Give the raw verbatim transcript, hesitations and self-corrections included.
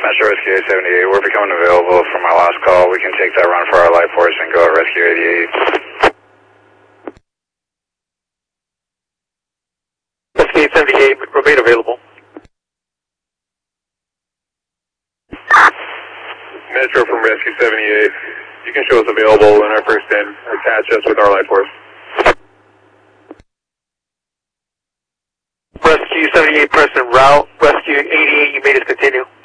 Metro Rescue eight seventy-eight, we're becoming available from our last call. We can take that run for our life force and go at Rescue eighty-eight. Rescue eight seventy-eight, remain available. Metro from Rescue seventy-eight, you can show us available in our first in, attach us with our life force. Rescue seventy-eight, press en route. Rescue eighty-eight, you may just continue.